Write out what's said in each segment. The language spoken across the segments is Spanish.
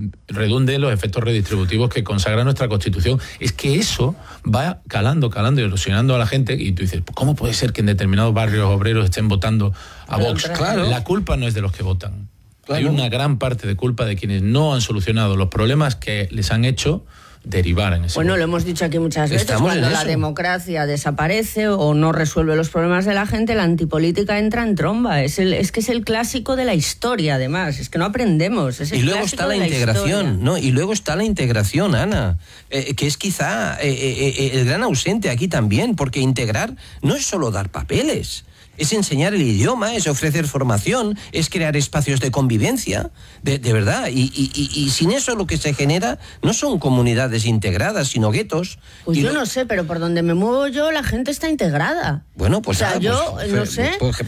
redunde en los efectos redistributivos que consagra nuestra Constitución. Es que eso va calando y erosionando a la gente, y tú dices, ¿cómo puede ser que en determinados barrios obreros estén votando a Vox? Claro. La culpa no es de los que votan. Claro. Hay una gran parte de culpa de quienes no han solucionado los problemas que les han hecho derivar en ese Bueno, voto. lo hemos dicho aquí muchas veces, cuando la democracia desaparece o no resuelve los problemas de la gente, la antipolítica entra en tromba. Es que es el clásico de la historia, además. Es que no aprendemos. Es el y luego está la integración, ¿no? Y luego está la integración, Ana, que es quizá el gran ausente aquí también, porque integrar no es solo dar papeles. Es enseñar el idioma, es ofrecer formación, es crear espacios de convivencia, de verdad. Y sin eso lo que se genera no son comunidades integradas, sino guetos. Pues yo no sé, pero por donde me muevo yo, la gente está integrada. Bueno, pues... O sea, yo no sé.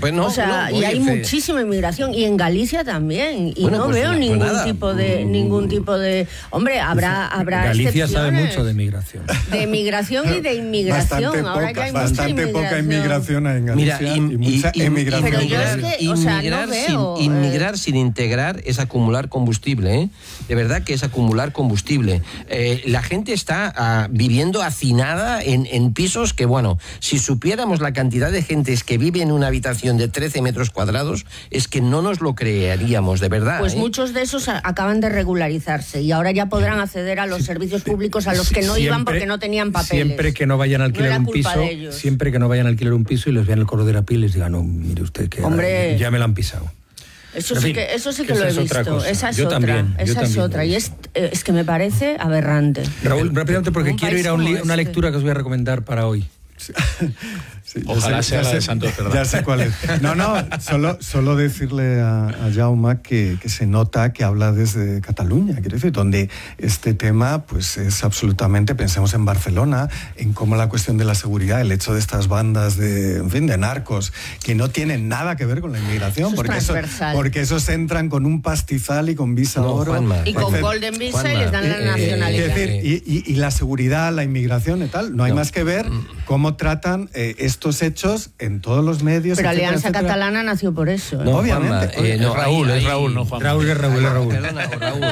Y hay muchísima inmigración, y en Galicia también. Y bueno, no veo ningún tipo de... Hombre, habrá Galicia sabe mucho de migración. De migración y de inmigración. Ahora ya hay bastante poca inmigración en Galicia. Mira, mucha emigración. Pero yo es que, inmigrar sin integrar es acumular combustible, ¿eh? De verdad que es acumular combustible. La gente está viviendo hacinada en pisos que, bueno, si supiéramos la cantidad de gente que vive en una habitación de 13 metros cuadrados, es que no nos lo creeríamos, de verdad. Pues muchos de esos acaban de regularizarse y ahora ya podrán acceder a los servicios públicos a los que no iban porque no tenían papeles. Siempre que no vayan a alquilar un piso, siempre que no vayan a alquilar un piso y les vean el coro de la pila y les digan, no, mire usted que ya me lo han pisado. Eso sí que lo he visto. Esa es otra. Y es que me parece aberrante. Raúl, rápidamente, porque quiero ir a una lectura que os voy a recomendar para hoy. Sí, ojalá sea la de Santos Cerdán. Ya sé cuál es. No, solo decirle a Jaume que se nota que habla desde Cataluña, quiero decir, donde este tema pues es absolutamente, pensemos en Barcelona, en cómo la cuestión de la seguridad, el hecho de estas bandas de narcos, que no tienen nada que ver con la inmigración, porque esos entran con un pastizal y con visa oro. Juanma, y con Golden Visa y les dan la nacionalidad. Es decir, y la seguridad, la inmigración y tal, no hay más que ver cómo tratan estos hechos en todos los medios. Pero Alianza Catalana nació por eso. No, obviamente. Raúl, es Raúl, no Juan. Raúl. Perdona,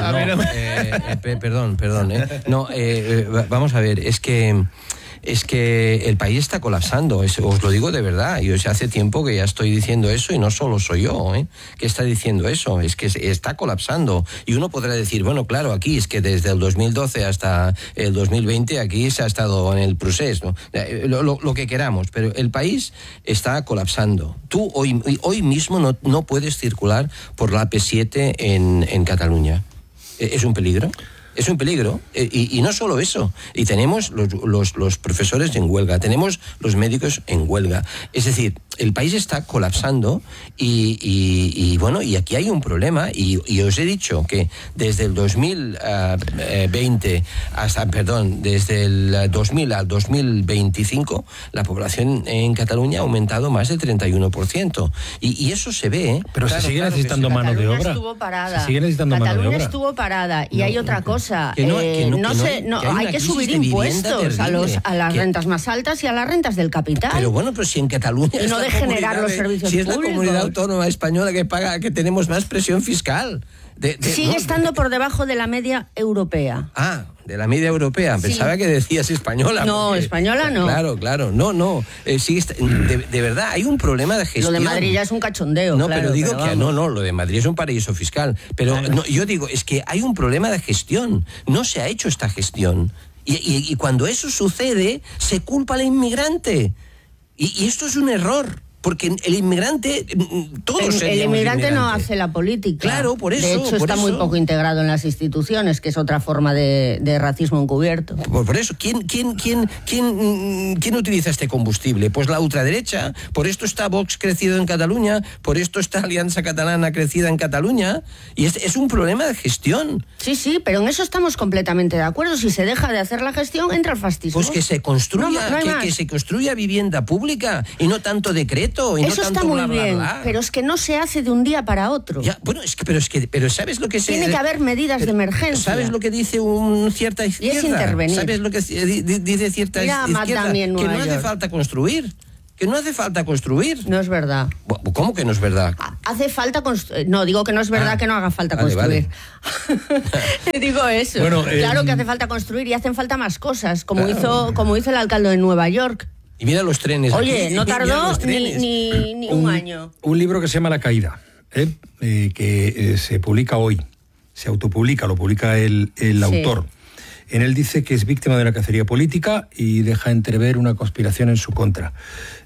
Raúl. Perdón. No, vamos a ver, es que el país está colapsando, os lo digo de verdad. Yo hace tiempo que ya estoy diciendo eso, y no solo soy yo que está diciendo eso, es que está colapsando. Y uno podrá decir, bueno, claro, aquí es que desde el 2012 hasta el 2020 aquí se ha estado en el proceso, ¿no? Lo que queramos, pero el país está colapsando. Tú hoy mismo no puedes circular por la AP7 en Cataluña. ¿Es un peligro? Es un peligro, y no solo eso, y tenemos los profesores en huelga, tenemos los médicos en huelga, es decir, el país está colapsando y bueno, y aquí hay un problema, y os he dicho que desde el 2020 desde el 2000 al 2025, la población en Cataluña ha aumentado más del 31%, y eso se ve, Pero se sigue necesitando mano de obra. Cataluña estuvo parada, y hay otra cosa. Hay que subir impuestos a las rentas más altas y a las rentas del capital. Pero bueno, pero si en Cataluña y no degenerar los servicios públicos. Si es la públicos. comunidad autónoma española que tenemos más presión fiscal. Sigue estando por debajo de la media europea. De la media europea. Sí. Pensaba que decías española. No, española no. Claro. No. De verdad, hay un problema de gestión. Lo de Madrid ya es un cachondeo. No, pero digo que lo de Madrid es un paraíso fiscal. Pero yo digo, es que hay un problema de gestión. No se ha hecho esta gestión. Y cuando eso sucede, se culpa al inmigrante. Y esto es un error. Porque el inmigrante, el inmigrante no hace la política. Claro, por eso. De hecho, está muy poco integrado en las instituciones, que es otra forma de racismo encubierto. Por eso, ¿quién utiliza este combustible? Pues la ultraderecha. Por esto está Vox crecido en Cataluña, por esto está Alianza Catalana crecida en Cataluña, y es un problema de gestión. Sí, pero en eso estamos completamente de acuerdo. Si se deja de hacer la gestión, entra el fascismo. Pues que se construya, que se construya vivienda pública, y no tanto decreto. Eso está muy bien, pero es que no se hace de un día para otro. Bueno, pero ¿sabes lo que tiene que haber medidas de emergencia. ¿Sabes lo que dice cierta izquierda? Y es intervenir. ¿Sabes lo que dice cierta izquierda? Que no hace falta construir. No es verdad. ¿Cómo que no es verdad? hace falta construir. No, digo que no es verdad que no haga falta construir. Vale. Digo eso. Bueno, claro que hace falta construir y hacen falta más cosas, como hizo el alcalde de Nueva York. Y mira los trenes. Oye, no tardó ni un año. Un libro que se llama La Caída, que se publica hoy, se autopublica, lo publica el autor. En él dice que es víctima de una cacería política y deja entrever una conspiración en su contra.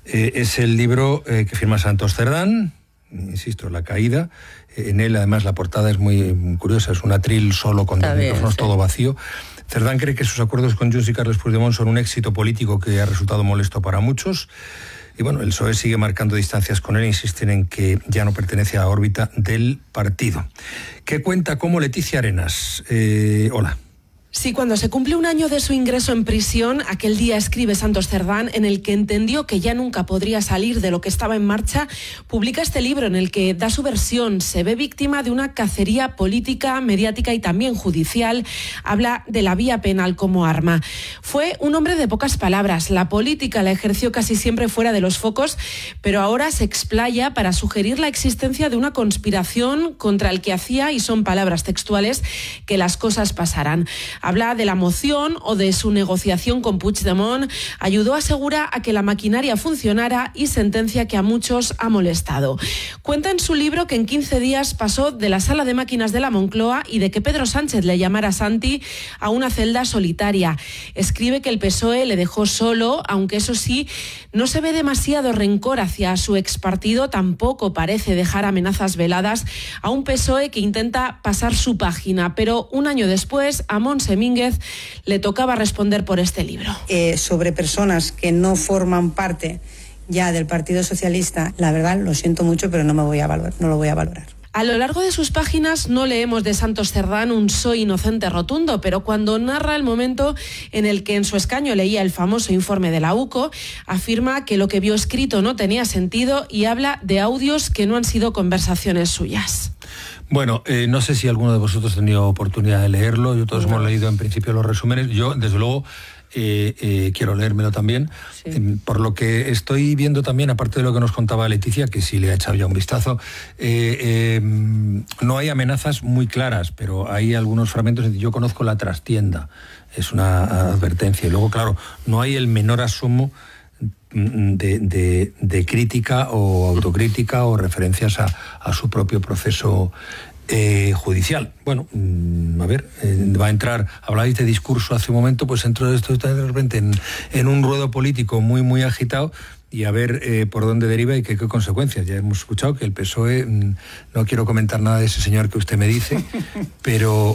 Es el libro que firma Santos Cerdán, insisto, La Caída. En él, además, la portada es muy curiosa, es un atril solo con dos micrófonos, todo vacío. Cerdán cree que sus acuerdos con Junts y Carles Puigdemont son un éxito político que ha resultado molesto para muchos. Y bueno, el PSOE sigue marcando distancias con él e insisten en que ya no pertenece a la órbita del partido. ¿Qué cuenta como Leticia Arenas? Hola. Sí, cuando se cumple un año de su ingreso en prisión, aquel día escribe Santos Cerdán, en el que entendió que ya nunca podría salir de lo que estaba en marcha, publica este libro en el que da su versión. Se ve víctima de una cacería política, mediática y también judicial. Habla de la vía penal como arma. Fue un hombre de pocas palabras. La política la ejerció casi siempre fuera de los focos, pero ahora se explaya para sugerir la existencia de una conspiración contra el que hacía, y son palabras textuales, que las cosas pasarán. Habla de la moción o de su negociación con Puigdemont. Ayudó, asegura, a que la maquinaria funcionara y sentencia que a muchos ha molestado. Cuenta en su libro que en 15 días pasó de la sala de máquinas de la Moncloa y de que Pedro Sánchez le llamara Santi a una celda solitaria. Escribe que el PSOE le dejó solo, aunque eso sí, no se ve demasiado rencor hacia su expartido. Tampoco parece dejar amenazas veladas a un PSOE que intenta pasar su página. Pero un año después, a Montse Mínguez le tocaba responder por este libro. Sobre personas que no forman parte ya del Partido Socialista, la verdad, lo siento mucho, pero no lo voy a valorar. A lo largo de sus páginas no leemos de Santos Cerdán un soy inocente rotundo, pero cuando narra el momento en el que en su escaño leía el famoso informe de la UCO, afirma que lo que vio escrito no tenía sentido y habla de audios que no han sido conversaciones suyas. Bueno, no sé si alguno de vosotros ha tenido oportunidad de leerlo. Yo todos hemos leído en principio los resúmenes. Yo, desde luego, quiero leérmelo también. Sí. Por lo que estoy viendo también, aparte de lo que nos contaba Leticia, que sí le ha echado ya un vistazo, no hay amenazas muy claras, pero hay algunos fragmentos. Yo conozco la trastienda, es una advertencia. Y luego, claro, no hay el menor asomo de crítica o autocrítica o referencias a su propio proceso judicial. Bueno, a ver, va a entrar, hablabais de discurso hace un momento, pues entró esto de repente en un ruedo político muy, muy agitado, y a ver por dónde deriva y qué consecuencias. Ya hemos escuchado que el PSOE, no quiero comentar nada de ese señor que usted me dice, pero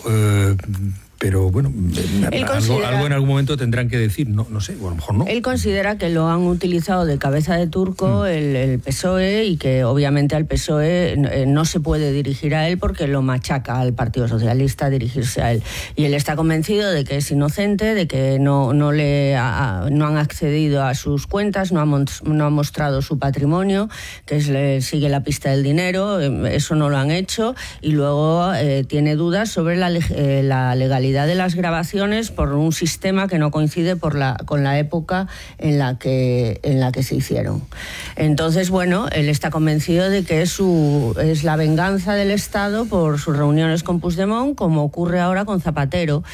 bueno, algo en algún momento tendrán que decir, no sé, o a lo mejor no. Él considera que lo han utilizado de cabeza de turco el PSOE, y que obviamente al PSOE no se puede dirigir a él porque lo machaca al Partido Socialista dirigirse a él. Y él está convencido de que es inocente, de que no han accedido a sus cuentas, no ha mostrado su patrimonio, que sigue la pista del dinero, eso no lo han hecho, y luego tiene dudas sobre la legalidad de las grabaciones por un sistema que no coincide con la época en la que se hicieron. Entonces, bueno, él está convencido de que es la venganza del Estado por sus reuniones con Puigdemont, como ocurre ahora con Zapatero,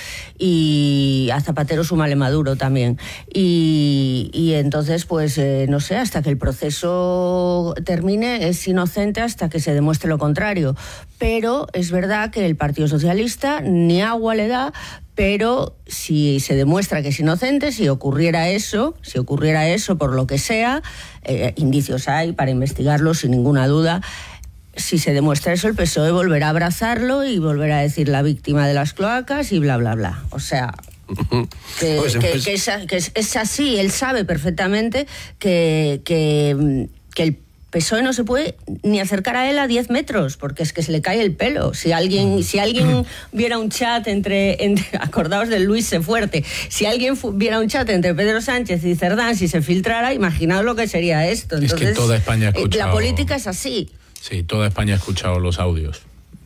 y a Zapatero súmale Maduro también. Y entonces, pues, no sé, hasta que el proceso termine, es inocente hasta que se demuestre lo contrario. Pero es verdad que el Partido Socialista ni agua le da, pero si se demuestra que es inocente, si ocurriera eso por lo que sea, indicios hay para investigarlo sin ninguna duda. Si se demuestra eso, el PSOE volverá a abrazarlo y volverá a decir la víctima de las cloacas y bla, bla, bla. O sea, que es así. Él sabe perfectamente que el PSOE no se puede ni acercar a él a 10 metros, porque es que se le cae el pelo. Si alguien viera un chat entre acordaos de Luis Sefuerte, si alguien viera un chat entre Pedro Sánchez y Cerdán, si se filtrara, imaginaos lo que sería esto. Entonces, es que toda España ha escuchado, la política es así. Sí, toda España ha escuchado los audios.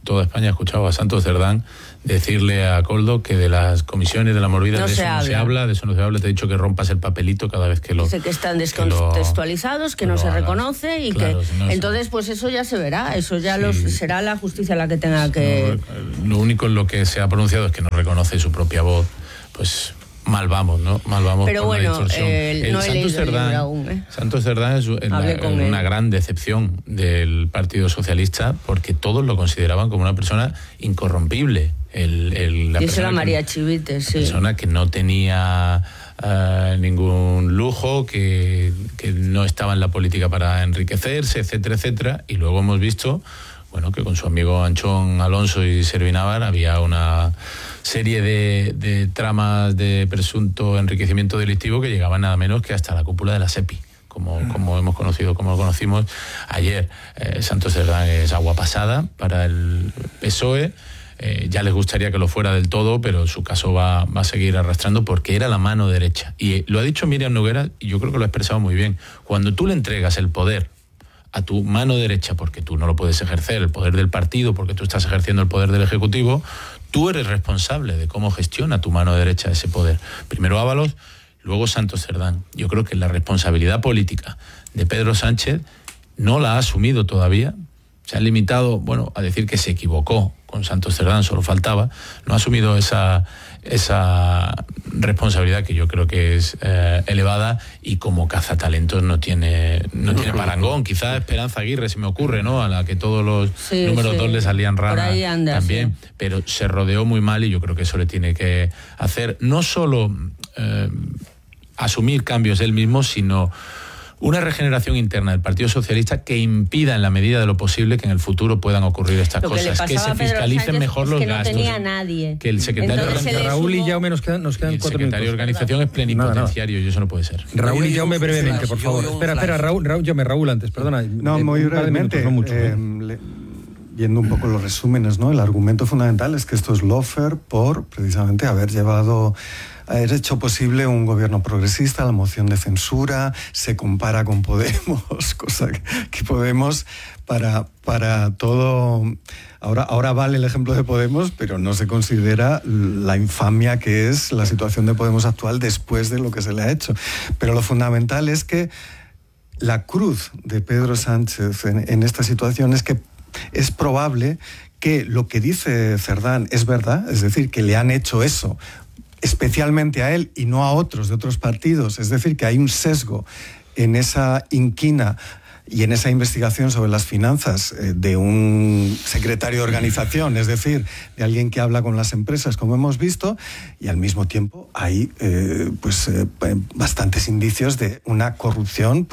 toda España ha escuchado a Santos Cerdán decirle a Koldo que de las comisiones de la Movida no de eso no se habla, de eso no se habla. Te he dicho que rompas el papelito cada vez que lo... Dice que están descontextualizados, que no se reconoce y claro, que... No, entonces, pues eso ya se verá, eso ya será la justicia la que tenga que... Lo único en lo que se ha pronunciado es que no reconoce su propia voz, pues... Mal vamos, ¿no? Mal vamos. Pero con bueno, la distorsión. No he leído el libro aún, Santos Cerdán es una gran decepción del Partido Socialista porque todos lo consideraban como una persona incorrompible. Y eso era María Chivite, sí. Persona que no tenía ningún lujo, que no estaba en la política para enriquecerse, etcétera, etcétera. Y luego hemos visto... Bueno, que con su amigo Anchón Alonso y Servinávar había una serie de tramas de presunto enriquecimiento delictivo que llegaban nada menos que hasta la cúpula de la SEPI, como hemos conocido, como lo conocimos ayer. Santos Cerdán es agua pasada para el PSOE. Ya les gustaría que lo fuera del todo, pero su caso va a seguir arrastrando porque era la mano derecha. Y lo ha dicho Míriam Noguera, y yo creo que lo ha expresado muy bien. Cuando tú le entregas el poder a tu mano derecha, porque tú no lo puedes ejercer, el poder del partido, porque tú estás ejerciendo el poder del Ejecutivo, tú eres responsable de cómo gestiona tu mano derecha ese poder. Primero Ábalos, luego Santos Cerdán. Yo creo que la responsabilidad política de Pedro Sánchez no la ha asumido todavía. Se ha limitado, bueno, a decir que se equivocó con Santos Cerdán, solo faltaba. No ha asumido esa responsabilidad que yo creo que es elevada y como cazatalentos no tiene parangón. Quizá Esperanza Aguirre se me ocurre, ¿no? A la que todos los números 2 le salían raras también, pero se rodeó muy mal y yo creo que eso le tiene que hacer no solo asumir cambios él mismo, sino una regeneración interna del Partido Socialista que impida en la medida de lo posible que en el futuro puedan ocurrir estas cosas, que se fiscalicen mejor los gastos. No tenía nadie. Que el secretario Raúl y Jaume nos quedan 4 minutos. El secretario de organización es plenipotenciario y eso no puede ser. Raúl y Jaume brevemente, por favor. Espera, Raúl antes, perdona. No, muy brevemente. Minutos, no mucho, viendo un poco los resúmenes, ¿no? El argumento fundamental es que esto es lawfare por precisamente haber hecho posible un gobierno progresista, la moción de censura, se compara con Podemos, cosa que Podemos para todo... Ahora vale el ejemplo de Podemos, pero no se considera la infamia que es la situación de Podemos actual después de lo que se le ha hecho. Pero lo fundamental es que la cruz de Pedro Sánchez en esta situación es que es probable que lo que dice Cerdán es verdad, es decir, que le han hecho eso especialmente a él y no a otros de otros partidos, es decir, que hay un sesgo en esa inquina y en esa investigación sobre las finanzas de un secretario de organización, es decir, de alguien que habla con las empresas, como hemos visto, y al mismo tiempo hay bastantes indicios de una corrupción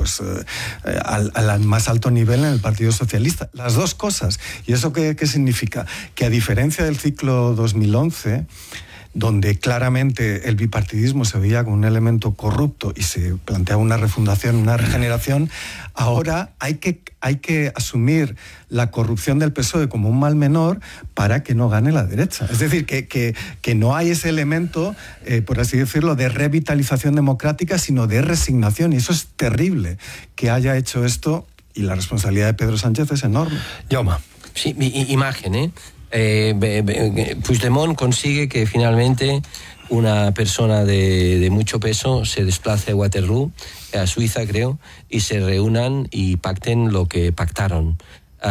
al más alto nivel en el Partido Socialista. Las dos cosas. ¿Y eso qué significa? Que a diferencia del ciclo 2011, donde claramente el bipartidismo se veía como un elemento corrupto y se planteaba una refundación, una regeneración, ahora hay que asumir la corrupción del PSOE como un mal menor para que no gane la derecha. Es decir, que no hay ese elemento, por así decirlo, de revitalización democrática, sino de resignación. Y eso es terrible, que haya hecho esto, y la responsabilidad de Pedro Sánchez es enorme. Jaume. Sí, imagen, Puigdemont consigue que finalmente una persona de mucho peso se desplace a Waterloo, a Suiza creo, y se reúnan y pacten lo que pactaron.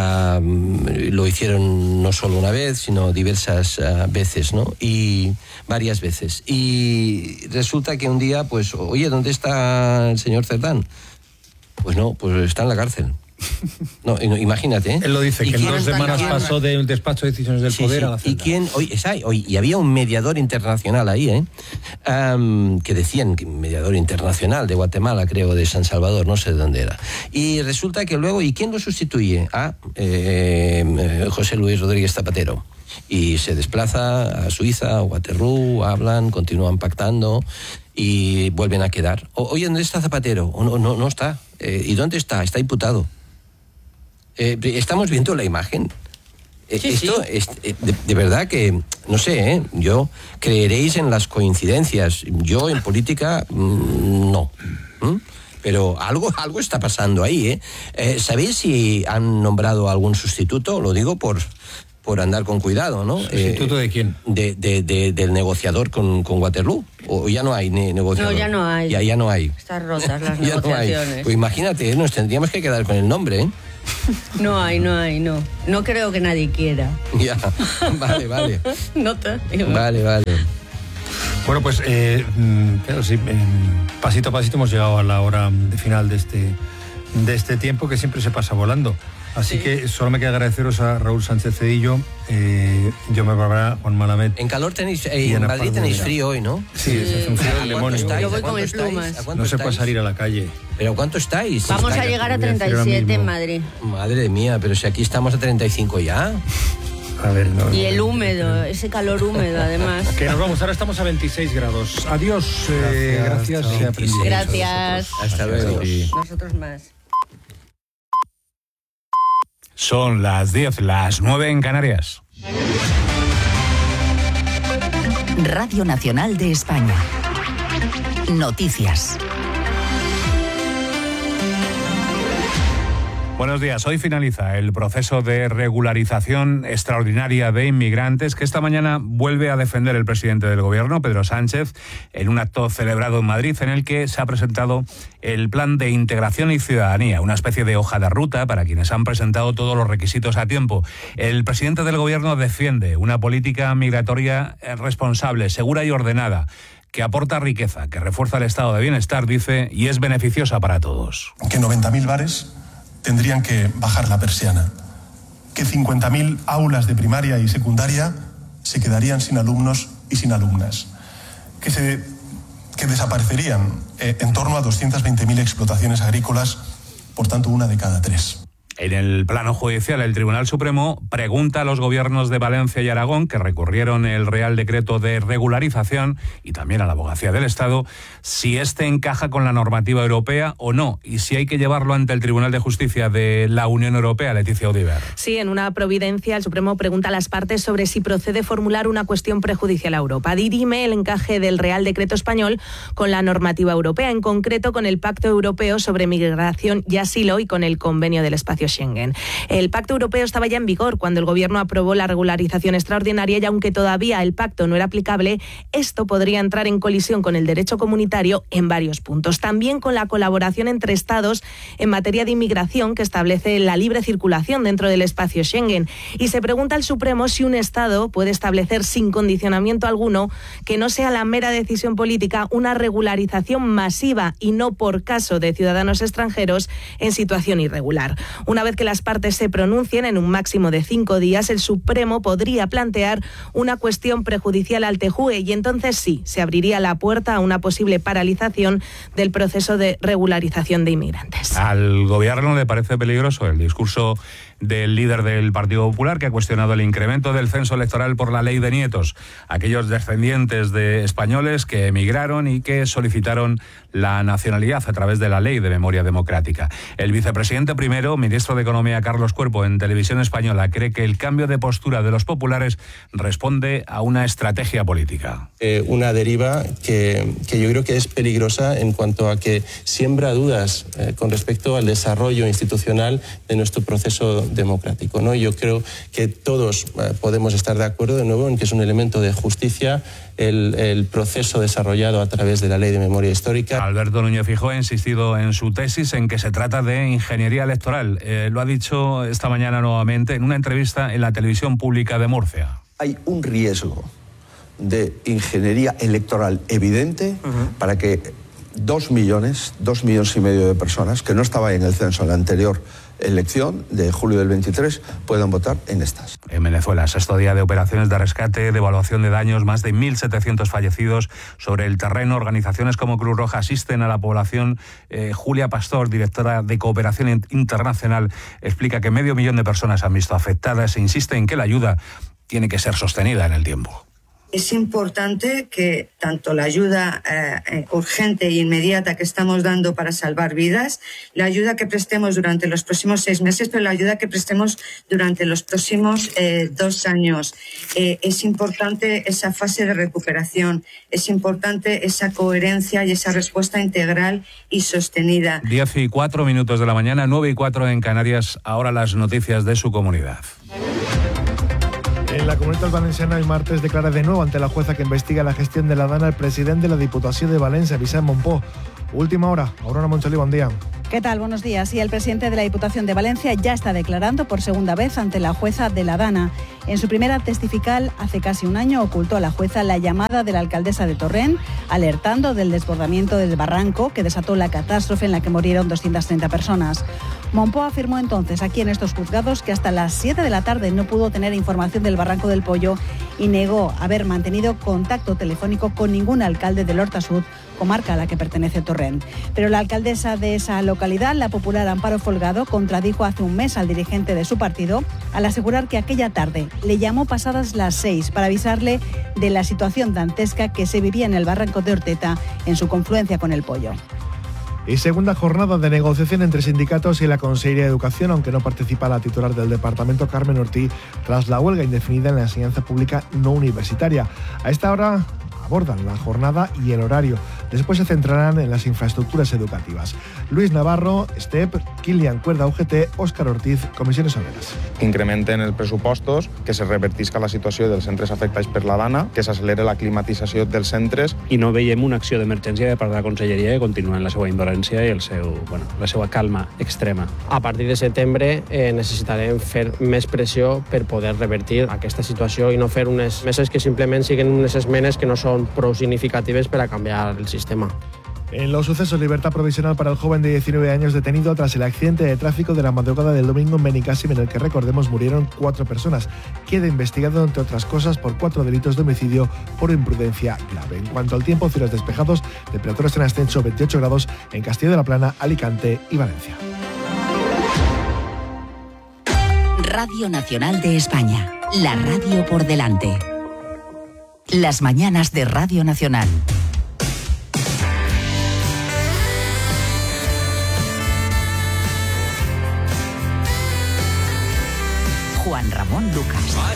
Lo hicieron no solo una vez, sino diversas veces, ¿no? Y varias veces. Y resulta que un día, pues, oye, ¿dónde está el señor Cerdán? Pues no, pues está en la cárcel. No, imagínate. Él lo dice, que en 2 semanas pasó de un despacho de decisiones del poder a la celda. Y había un mediador internacional ahí, que decían que mediador internacional de Guatemala, creo, de San Salvador, no sé de dónde era. Y resulta que luego, ¿y quién lo sustituye? José Luis Rodríguez Zapatero. Y se desplaza a Suiza, a Waterloo, hablan, continúan pactando y vuelven a quedar. Oye, ¿dónde está Zapatero? No está. ¿Y dónde está? Está imputado. Estamos viendo la imagen. Esto es de verdad que, no sé, yo creeréis en las coincidencias. Yo en política, no. Pero algo está pasando ahí, ¿Sabéis si han nombrado algún sustituto? Lo digo por por andar con cuidado, ¿no? ¿Sustituto de quién? Del negociador con Waterloo. ¿O ya no hay negociador? No, ya no hay. Ya no hay. Están rotas las Ya negociaciones. no hay. Pues imagínate, nos tendríamos que quedar con el nombre, ¿eh? No hay. No creo que nadie quiera. Ya, vale. No te digo. Vale. Bueno, pues claro, sí, pasito a pasito hemos llegado a la hora final de este tiempo que siempre se pasa volando. Así que solo me queda agradeceros a Raúl Sánchez Cedillo, Jaume Barberá, Juan Malamet. En calor tenéis, en Madrid tenéis frío hoy, ¿no? Sí, se hace un frío del demonio. Yo voy con el plumas. No se puede salir a la calle. ¿Pero cuánto estáis? Vamos a llegar a 37 en Madrid. Madre mía, pero si aquí estamos a 35 ya. A ver, no. Y el húmedo, ese calor húmedo además. Que nos vamos, ahora estamos a 26 grados. Adiós, gracias. Gracias. Hasta luego. Nosotros más. Son las 10, las 9 en Canarias. Radio Nacional de España. Noticias. Buenos días. Hoy finaliza el proceso de regularización extraordinaria de inmigrantes que esta mañana vuelve a defender el presidente del Gobierno, Pedro Sánchez, en un acto celebrado en Madrid en el que se ha presentado el Plan de Integración y Ciudadanía, una especie de hoja de ruta para quienes han presentado todos los requisitos a tiempo. El presidente del Gobierno defiende una política migratoria responsable, segura y ordenada, que aporta riqueza, que refuerza el estado de bienestar, dice, y es beneficiosa para todos. Que 90.000 bares tendrían que bajar la persiana, que 50.000 aulas de primaria y secundaria se quedarían sin alumnos y sin alumnas, que desaparecerían en torno a 220.000 explotaciones agrícolas, por tanto una de cada 3. En el plano judicial, el Tribunal Supremo pregunta a los gobiernos de Valencia y Aragón, que recurrieron el Real Decreto de regularización, y también a la Abogacía del Estado, si este encaja con la normativa europea o no, y si hay que llevarlo ante el Tribunal de Justicia de la Unión Europea. Leticia Odiver. Sí, en una providencia, el Supremo pregunta a las partes sobre si procede formular una cuestión prejudicial a Europa. Dirime el encaje del Real Decreto español con la normativa europea, en concreto con el Pacto Europeo sobre Migración y Asilo y con el Convenio del Espacio Schengen. El Pacto Europeo estaba ya en vigor cuando el Gobierno aprobó la regularización extraordinaria y aunque todavía el pacto no era aplicable, esto podría entrar en colisión con el derecho comunitario en varios puntos. También con la colaboración entre Estados en materia de inmigración que establece la libre circulación dentro del espacio Schengen. Y se pregunta al Supremo si un Estado puede establecer sin condicionamiento alguno que no sea la mera decisión política una regularización masiva y no por caso de ciudadanos extranjeros en situación irregular. Una vez que las partes se pronuncien en un máximo de 5 días, el Supremo podría plantear una cuestión prejudicial al TJUE y entonces sí, se abriría la puerta a una posible paralización del proceso de regularización de inmigrantes. Al Gobierno le parece peligroso el discurso del líder del Partido Popular, que ha cuestionado el incremento del censo electoral por la ley de nietos, aquellos descendientes de españoles que emigraron y que solicitaron la nacionalidad a través de la ley de memoria democrática. El vicepresidente primero, ministro de Economía Carlos Cuerpo, en Televisión Española, cree que el cambio de postura de los populares responde a una estrategia política. Una deriva que yo creo que es peligrosa en cuanto a que siembra dudas con respecto al desarrollo institucional de nuestro proceso democrático, ¿no? Yo creo que todos podemos estar de acuerdo de nuevo en que es un elemento de justicia el proceso desarrollado a través de la Ley de Memoria Histórica. Alberto Núñez Feijóo ha insistido en su tesis en que se trata de ingeniería electoral. Lo ha dicho esta mañana nuevamente en una entrevista en la televisión pública de Murcia. Hay un riesgo de ingeniería electoral evidente para que 2 millones y medio de personas que no estaban en el censo en la anterior elección de julio del 23 puedan votar en estas. En Venezuela, sexto día de operaciones de rescate, de evaluación de daños, más de 1.700 fallecidos sobre el terreno. Organizaciones como Cruz Roja asisten a la población. Julia Pastor, directora de Cooperación Internacional, explica que 500.000 de personas han visto afectadas e insiste en que la ayuda tiene que ser sostenida en el tiempo. Es importante que tanto la ayuda urgente e inmediata que estamos dando para salvar vidas, la ayuda que prestemos durante los próximos 6 meses, pero la ayuda que prestemos durante los próximos 2 años. Es importante esa fase de recuperación, es importante esa coherencia y esa respuesta integral y sostenida. 10:04 de la mañana, 9:04 en Canarias. Ahora las noticias de su comunidad. En la Comunitat Valenciana el martes declara de nuevo ante la jueza que investiga la gestión de la DANA el presidente de la Diputación de Valencia, Vicent Mompó. Última hora. Aurora Moncholí, buen día. ¿Qué tal? Buenos días. Y el presidente de la Diputación de Valencia ya está declarando por segunda vez ante la jueza de la DANA. En su primera testifical, hace casi un año, ocultó a la jueza la llamada de la alcaldesa de Torrent, alertando del desbordamiento del barranco que desató la catástrofe en la que murieron 230 personas. Mompó afirmó entonces aquí en estos juzgados que hasta las 7 de la tarde no pudo tener información del Barranco del Pollo y negó haber mantenido contacto telefónico con ningún alcalde del Horta Sud, comarca a la que pertenece Torrent. Pero la alcaldesa de esa localidad, la popular Amparo Folgado, contradijo hace un mes al dirigente de su partido al asegurar que aquella tarde le llamó pasadas las 6 para avisarle de la situación dantesca que se vivía en el Barranco de Orteta en su confluencia con el Pollo. Y segunda jornada de negociación entre sindicatos y la Consellería de Educación, aunque no participa la titular del departamento, Carmen Ortiz, tras la huelga indefinida en la enseñanza pública no universitaria. A esta hora abordan la jornada y el horario. Después se centrarán en las infraestructuras educativas. Luis Navarro, STEP, Kilian Cuerda, UGT, Òscar Ortiz, Comissions Obreres. Incrementen els pressupostos, que se revertisca la situació dels centres afectats per la DANA, que s'accelere la climatització dels centres. I no veiem una acció d'emergència de part de la Conselleria que continua en la seva indolència i la seva calma extrema. A partir de setembre necessitarem fer més pressió per poder revertir aquesta situació i no fer unes meses que simplement siguin unes esmenes que no són prou significatives per a canviar el sistema. En los sucesos, libertad provisional para el joven de 19 años detenido tras el accidente de tráfico de la madrugada del domingo en Benicàssim, en el que, recordemos, murieron 4 personas. Queda investigado, entre otras cosas, por 4 delitos de homicidio por imprudencia grave. En cuanto al tiempo, cielos despejados, temperaturas en ascenso 28 grados en Castilla de la Plana, Alicante y Valencia. Radio Nacional de España, la radio por delante. Las mañanas de Radio Nacional. Juan Ramón Lucas.